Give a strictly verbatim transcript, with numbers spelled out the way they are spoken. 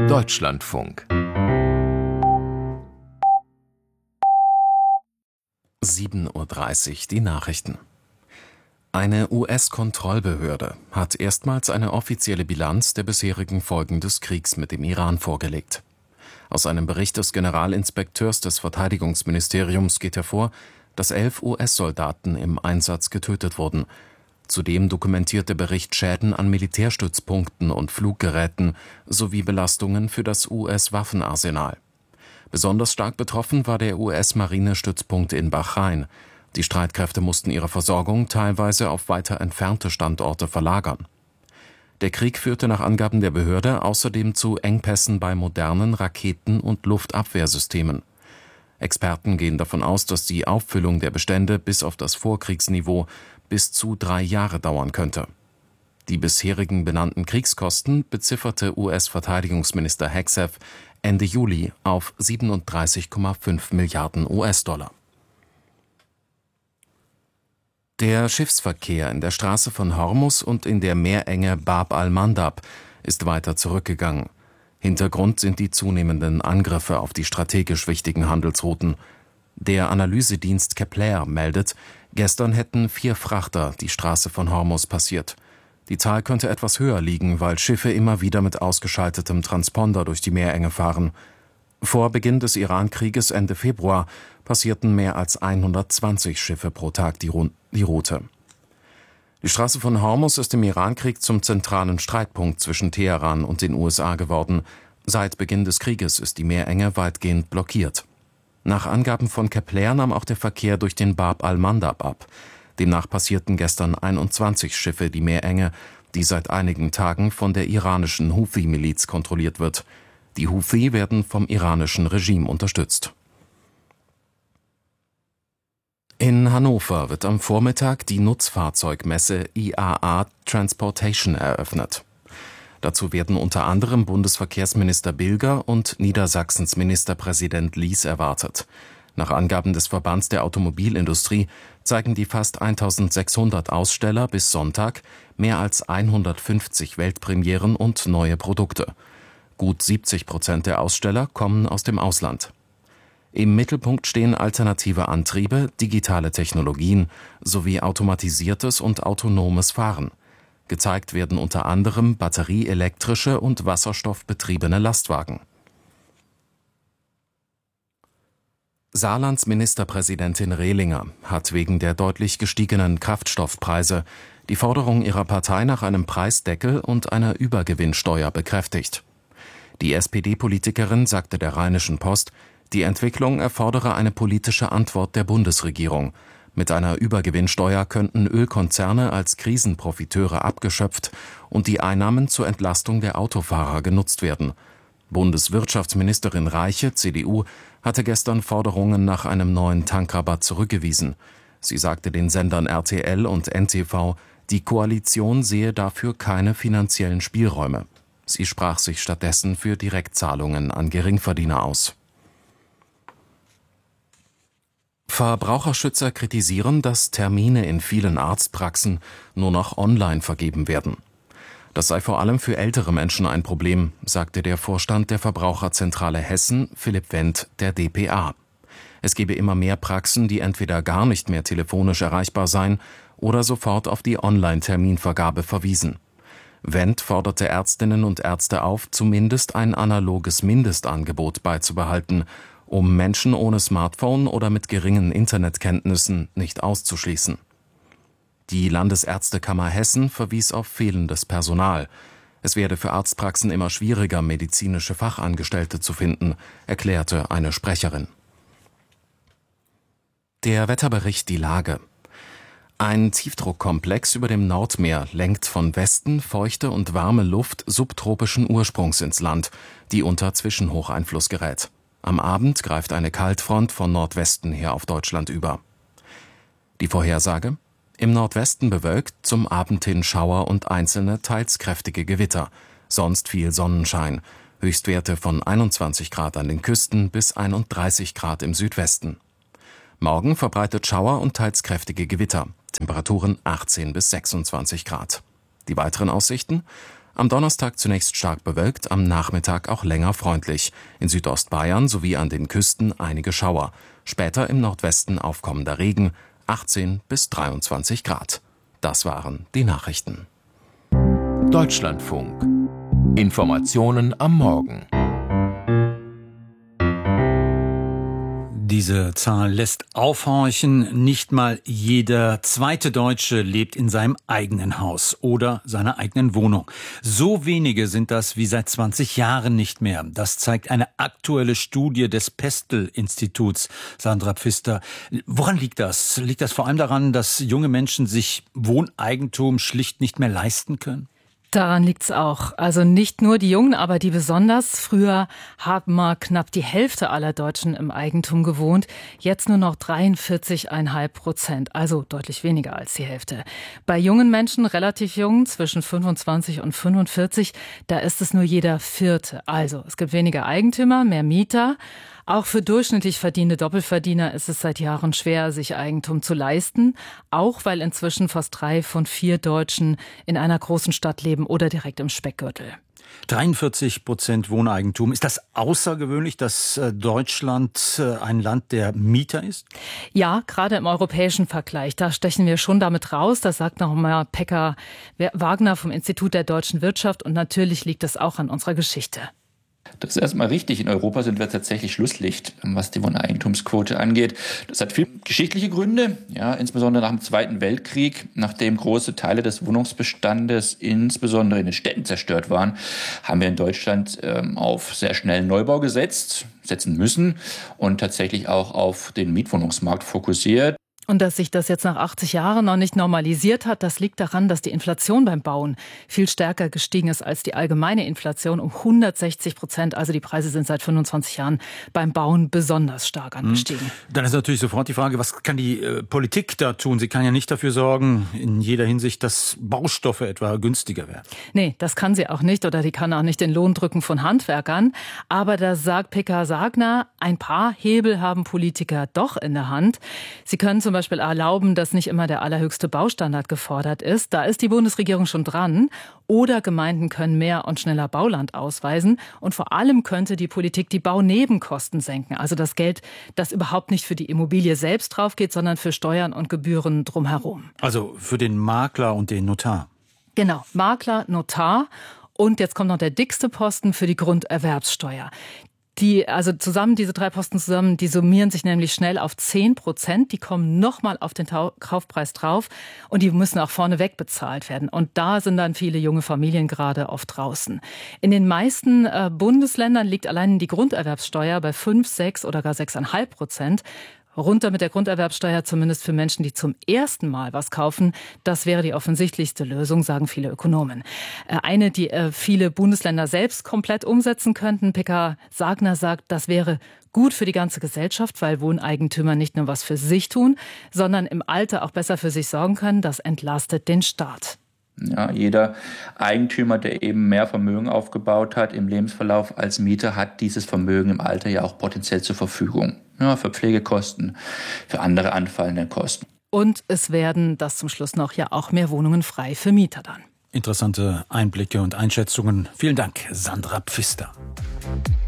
Deutschlandfunk. sieben Uhr dreißig, die Nachrichten. Eine U S-Kontrollbehörde hat erstmals eine offizielle Bilanz der bisherigen Folgen des Kriegs mit dem Iran vorgelegt. Aus einem Bericht des Generalinspekteurs des Verteidigungsministeriums geht hervor, dass elf U S-Soldaten im Einsatz getötet wurden. Zudem dokumentiert der Bericht Schäden an Militärstützpunkten und Fluggeräten sowie Belastungen für das U S-Waffenarsenal. Besonders stark betroffen war der U S-Marinestützpunkt in Bahrain. Die Streitkräfte mussten ihre Versorgung teilweise auf weiter entfernte Standorte verlagern. Der Krieg führte nach Angaben der Behörde außerdem zu Engpässen bei modernen Raketen- und Luftabwehrsystemen. Experten gehen davon aus, dass die Auffüllung der Bestände bis auf das Vorkriegsniveau bis zu drei Jahre dauern könnte. Die bisherigen benannten Kriegskosten bezifferte U S-Verteidigungsminister Hegseth Ende Juli auf siebenunddreißig Komma fünf Milliarden U S-Dollar. Der Schiffsverkehr in der Straße von Hormuz und in der Meerenge Bab al-Mandab ist weiter zurückgegangen. Hintergrund sind die zunehmenden Angriffe auf die strategisch wichtigen Handelsrouten. Der Analysedienst Kepler meldet, gestern hätten vier Frachter die Straße von Hormuz passiert. Die Zahl könnte etwas höher liegen, weil Schiffe immer wieder mit ausgeschaltetem Transponder durch die Meerenge fahren. Vor Beginn des Iran-Krieges Ende Februar passierten mehr als hundertzwanzig Schiffe pro Tag die, Ru- die Route. Die Straße von Hormuz ist im Iran-Krieg zum zentralen Streitpunkt zwischen Teheran und den U S A geworden. Seit Beginn des Krieges ist die Meerenge weitgehend blockiert. Nach Angaben von Kepler nahm auch der Verkehr durch den Bab al-Mandab ab. Demnach passierten gestern einundzwanzig Schiffe die Meerenge, die seit einigen Tagen von der iranischen Houthi-Miliz kontrolliert wird. Die Houthi werden vom iranischen Regime unterstützt. In Hannover wird am Vormittag die Nutzfahrzeugmesse I A A Transportation eröffnet. Dazu werden unter anderem Bundesverkehrsminister Bilger und Niedersachsens Ministerpräsident Lies erwartet. Nach Angaben des Verbands der Automobilindustrie zeigen die fast eintausendsechshundert Aussteller bis Sonntag mehr als hundertfünfzig Weltpremieren und neue Produkte. Gut siebzig Prozent der Aussteller kommen aus dem Ausland. Im Mittelpunkt stehen alternative Antriebe, digitale Technologien sowie automatisiertes und autonomes Fahren. Gezeigt werden unter anderem batterieelektrische und wasserstoffbetriebene Lastwagen. Saarlands Ministerpräsidentin Rehlinger hat wegen der deutlich gestiegenen Kraftstoffpreise die Forderung ihrer Partei nach einem Preisdeckel und einer Übergewinnsteuer bekräftigt. Die S P D-Politikerin sagte der Rheinischen Post, die Entwicklung erfordere eine politische Antwort der Bundesregierung. Mit einer Übergewinnsteuer könnten Ölkonzerne als Krisenprofiteure abgeschöpft und die Einnahmen zur Entlastung der Autofahrer genutzt werden. Bundeswirtschaftsministerin Reiche, C D U, hatte gestern Forderungen nach einem neuen Tankrabatt zurückgewiesen. Sie sagte den Sendern R T L und N T V, die Koalition sehe dafür keine finanziellen Spielräume. Sie sprach sich stattdessen für Direktzahlungen an Geringverdiener aus. Verbraucherschützer kritisieren, dass Termine in vielen Arztpraxen nur noch online vergeben werden. Das sei vor allem für ältere Menschen ein Problem, sagte der Vorstand der Verbraucherzentrale Hessen, Philipp Wendt, der D P A. Es gebe immer mehr Praxen, die entweder gar nicht mehr telefonisch erreichbar seien oder sofort auf die Online-Terminvergabe verwiesen. Wendt forderte Ärztinnen und Ärzte auf, zumindest ein analoges Mindestangebot beizubehalten, um Menschen ohne Smartphone oder mit geringen Internetkenntnissen nicht auszuschließen. Die Landesärztekammer Hessen verwies auf fehlendes Personal. Es werde für Arztpraxen immer schwieriger, medizinische Fachangestellte zu finden, erklärte eine Sprecherin. Der Wetterbericht die Lage. Ein Tiefdruckkomplex über dem Nordmeer lenkt von Westen feuchte und warme Luft subtropischen Ursprungs ins Land, die unter Zwischenhocheinfluss gerät. Am Abend greift eine Kaltfront von Nordwesten her auf Deutschland über. Die Vorhersage? Im Nordwesten bewölkt, zum Abend hin Schauer und einzelne, teils kräftige Gewitter. Sonst viel Sonnenschein. Höchstwerte von einundzwanzig Grad an den Küsten bis einunddreißig Grad im Südwesten. Morgen verbreitet Schauer und teils kräftige Gewitter. Temperaturen achtzehn bis sechsundzwanzig Grad. Die weiteren Aussichten? Am Donnerstag zunächst stark bewölkt, am Nachmittag auch länger freundlich. In Südostbayern sowie an den Küsten einige Schauer. Später im Nordwesten aufkommender Regen, achtzehn bis dreiundzwanzig Grad. Das waren die Nachrichten. Deutschlandfunk. Informationen am Morgen. Diese Zahl lässt aufhorchen. Nicht mal jeder zweite Deutsche lebt in seinem eigenen Haus oder seiner eigenen Wohnung. So wenige sind das wie seit zwanzig Jahren nicht mehr. Das zeigt eine aktuelle Studie des Pestel-Instituts. Sandra Pfister, woran liegt das? Liegt das vor allem daran, dass junge Menschen sich Wohneigentum schlicht nicht mehr leisten können? Daran liegt's auch. Also nicht nur die Jungen, aber die besonders. Früher haben mal knapp die Hälfte aller Deutschen im Eigentum gewohnt. Jetzt nur noch dreiundvierzig Komma fünf Prozent. Also deutlich weniger als die Hälfte. Bei jungen Menschen, relativ jung, zwischen fünfundzwanzig und fünfundvierzig, da ist es nur jeder Vierte. Also es gibt weniger Eigentümer, mehr Mieter. Auch für durchschnittlich verdienende Doppelverdiener ist es seit Jahren schwer, sich Eigentum zu leisten. Auch weil inzwischen fast drei von vier Deutschen in einer großen Stadt leben oder direkt im Speckgürtel. dreiundvierzig Prozent Wohneigentum. Ist das außergewöhnlich, dass Deutschland ein Land der Mieter ist? Ja, gerade im europäischen Vergleich. Da stechen wir schon damit raus. Das sagt noch mal Pekka Wagner vom Institut der deutschen Wirtschaft. Und natürlich liegt das auch an unserer Geschichte. Das ist erstmal richtig. In Europa sind wir tatsächlich Schlusslicht, was die Wohneigentumsquote angeht. Das hat viele geschichtliche Gründe, ja, insbesondere nach dem Zweiten Weltkrieg, nachdem große Teile des Wohnungsbestandes, insbesondere in den Städten, zerstört waren, haben wir in Deutschland ähm, auf sehr schnellen Neubau gesetzt, setzen müssen und tatsächlich auch auf den Mietwohnungsmarkt fokussiert. Und dass sich das jetzt nach achtzig Jahren noch nicht normalisiert hat, das liegt daran, dass die Inflation beim Bauen viel stärker gestiegen ist als die allgemeine Inflation um hundertsechzig Prozent. Also die Preise sind seit fünfundzwanzig Jahren beim Bauen besonders stark angestiegen. Dann ist natürlich sofort die Frage, was kann die äh, Politik da tun? Sie kann ja nicht dafür sorgen, in jeder Hinsicht, dass Baustoffe etwa günstiger werden. Nee, das kann sie auch nicht oder die kann auch nicht den Lohn drücken von Handwerkern. Aber da sagt Pekka Wagner, ein paar Hebel haben Politiker doch in der Hand. Sie können zum Beispiel Beispiel erlauben, dass nicht immer der allerhöchste Baustandard gefordert ist. Da ist die Bundesregierung schon dran. Oder Gemeinden können mehr und schneller Bauland ausweisen. Und vor allem könnte die Politik die Baunebenkosten senken. Also das Geld, das überhaupt nicht für die Immobilie selbst drauf geht, sondern für Steuern und Gebühren drumherum. Also für den Makler und den Notar. Genau, Makler, Notar. Und jetzt kommt noch der dickste Posten für die Grunderwerbssteuer. Die, also zusammen, diese drei Posten zusammen, die summieren sich nämlich schnell auf zehn Prozent. Die kommen nochmal auf den Tau- Kaufpreis drauf und die müssen auch vorneweg bezahlt werden. Und da sind dann viele junge Familien gerade oft draußen. In den meisten äh, Bundesländern liegt allein die Grunderwerbssteuer bei fünf, sechs oder gar sechs Komma fünf Prozent. Runter mit der Grunderwerbsteuer, zumindest für Menschen, die zum ersten Mal was kaufen. Das wäre die offensichtlichste Lösung, sagen viele Ökonomen. Eine, die viele Bundesländer selbst komplett umsetzen könnten. Pekka Wagner sagt, das wäre gut für die ganze Gesellschaft, weil Wohneigentümer nicht nur was für sich tun, sondern im Alter auch besser für sich sorgen können. Das entlastet den Staat. Ja, jeder Eigentümer, der eben mehr Vermögen aufgebaut hat im Lebensverlauf als Mieter, hat dieses Vermögen im Alter ja auch potenziell zur Verfügung. Ja, für Pflegekosten, für andere anfallende Kosten. Und es werden, das zum Schluss noch, ja auch mehr Wohnungen frei für Mieter dann. Interessante Einblicke und Einschätzungen. Vielen Dank, Sandra Pfister.